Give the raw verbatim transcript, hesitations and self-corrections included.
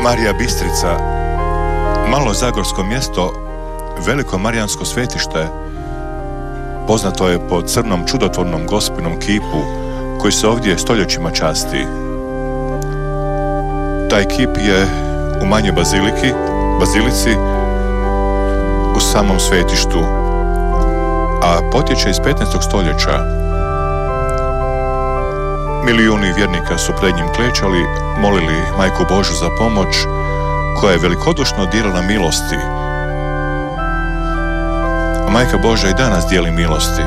Marija Bistrica, malo zagorsko mjesto, veliko marijansko svetište, poznato je po crnom čudotvornom gospinom kipu koji se ovdje stoljećima časti. Taj kip je u manjoj baziliki, bazilici u samom svetištu, a potječe iz petnaestog stoljeća. Milijuni vjernika su pred njim klečali, molili Majku Božju za pomoć, koja je velikodušno dijelila milosti. A Majka Božja i danas dijeli milosti.